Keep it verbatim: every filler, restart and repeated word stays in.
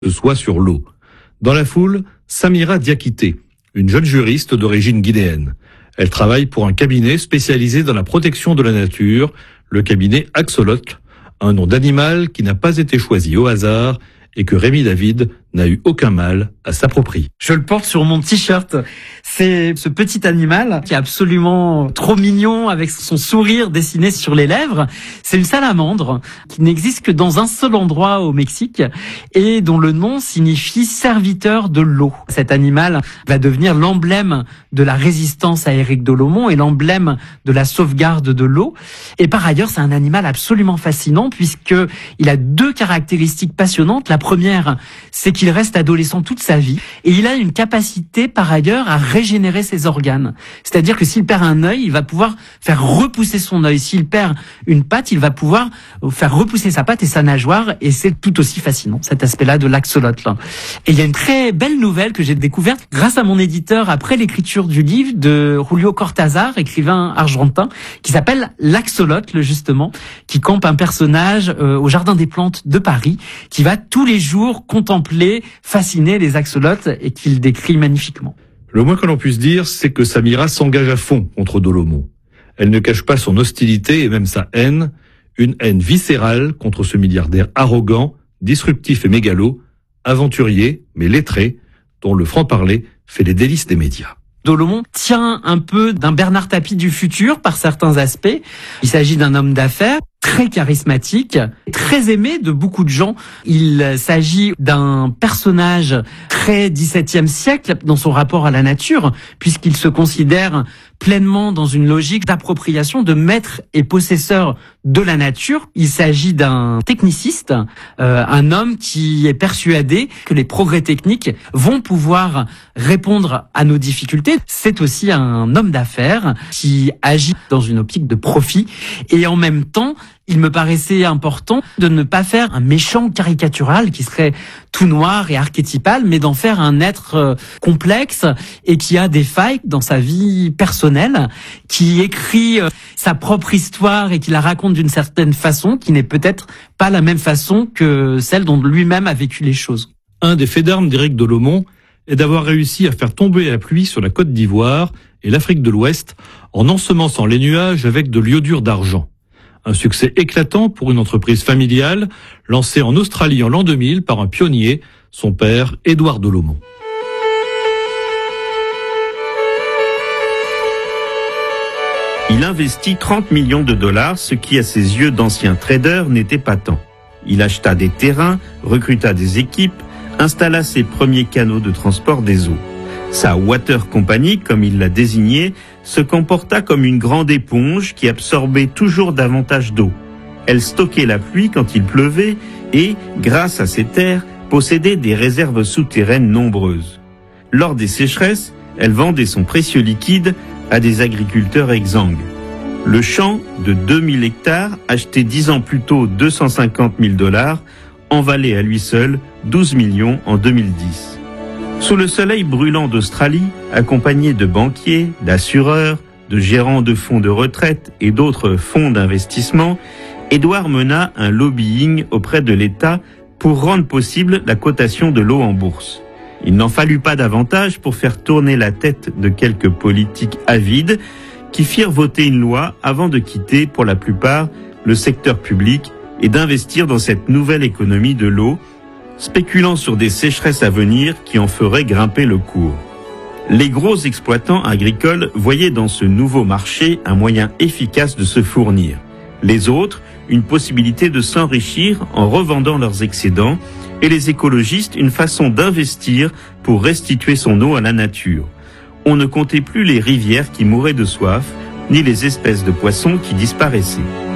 soit sur l'eau. Dans la foule, Samira Diakité, une jeune juriste d'origine guinéenne. Elle travaille pour un cabinet spécialisé dans la protection de la nature, le cabinet Axolotl, un nom d'animal qui n'a pas été choisi au hasard et que Rémi David n'a eu aucun mal à s'approprier. Je le porte sur mon t-shirt. C'est ce petit animal qui est absolument trop mignon avec son sourire dessiné sur les lèvres. C'est une salamandre qui n'existe que dans un seul endroit au Mexique et dont le nom signifie serviteur de l'eau. Cet animal va devenir l'emblème de la résistance à Éric Dolomont et l'emblème de la sauvegarde de l'eau. Et par ailleurs, c'est un animal absolument fascinant puisque il a deux caractéristiques passionnantes. La première, c'est qu'il reste adolescent toute sa vie et il a une capacité par ailleurs à régénérer ses organes. C'est-à-dire que s'il perd un œil, il va pouvoir faire repousser son œil. S'il perd une patte, il va pouvoir faire repousser sa patte et sa nageoire et c'est tout aussi fascinant, cet aspect-là de l'axolotl. Et il y a une très belle nouvelle que j'ai découverte grâce à mon éditeur après l'écriture du livre de Julio Cortázar, écrivain argentin, qui s'appelle L'axolotl justement, qui campe un personnage euh, au Jardin des Plantes de Paris, qui va tous les jours contempler, fasciner les axolotls et qu'il décrit magnifiquement. Le moins que l'on puisse dire, c'est que Samira s'engage à fond contre Dolomont. Elle ne cache pas son hostilité et même sa haine, une haine viscérale contre ce milliardaire arrogant, disruptif et mégalo, aventurier mais lettré, dont le franc-parler fait les délices des médias. Dolomont tient un peu d'un Bernard Tapie du futur par certains aspects. Il s'agit d'un homme d'affaires très charismatique, très aimé de beaucoup de gens. Il s'agit d'un personnage très dix-septième siècle dans son rapport à la nature, puisqu'il se considère pleinement dans une logique d'appropriation, de maître et possesseur de la nature. Il s'agit d'un techniciste, euh, un homme qui est persuadé que les progrès techniques vont pouvoir répondre à nos difficultés. C'est aussi un homme d'affaires qui agit dans une optique de profit et en même temps, il me paraissait important de ne pas faire un méchant caricatural qui serait tout noir et archétypal, mais d'en faire un être complexe et qui a des failles dans sa vie personnelle, qui écrit sa propre histoire et qui la raconte d'une certaine façon, qui n'est peut-être pas la même façon que celle dont lui-même a vécu les choses. Un des faits d'armes d'Éric Dolomont est d'avoir réussi à faire tomber la pluie sur la Côte d'Ivoire et l'Afrique de l'Ouest en ensemençant les nuages avec de l'iodure d'argent. Un succès éclatant pour une entreprise familiale lancée en Australie en l'an deux mille par un pionnier, son père Édouard Dolomont. Il investit trente millions de dollars, ce qui à ses yeux d'ancien trader n'était pas tant. Il acheta des terrains, recruta des équipes, installa ses premiers canaux de transport des eaux. Sa Water Company, comme il l'a désignée, se comporta comme une grande éponge qui absorbait toujours davantage d'eau. Elle stockait la pluie quand il pleuvait et, grâce à ses terres, possédait des réserves souterraines nombreuses. Lors des sécheresses, elle vendait son précieux liquide à des agriculteurs exsangues. Le champ de deux mille hectares, acheté dix ans plus tôt deux cent cinquante mille dollars, en valait à lui seul douze millions en deux mille dix. Sous le soleil brûlant d'Australie, accompagné de banquiers, d'assureurs, de gérants de fonds de retraite et d'autres fonds d'investissement, Édouard mena un lobbying auprès de l'État pour rendre possible la cotation de l'eau en bourse. Il n'en fallut pas davantage pour faire tourner la tête de quelques politiques avides qui firent voter une loi avant de quitter, pour la plupart, le secteur public et d'investir dans cette nouvelle économie de l'eau, spéculant sur des sécheresses à venir qui en feraient grimper le cours. Les gros exploitants agricoles voyaient dans ce nouveau marché un moyen efficace de se fournir. Les autres, une possibilité de s'enrichir en revendant leurs excédents, et les écologistes, une façon d'investir pour restituer son eau à la nature. On ne comptait plus les rivières qui mouraient de soif, ni les espèces de poissons qui disparaissaient.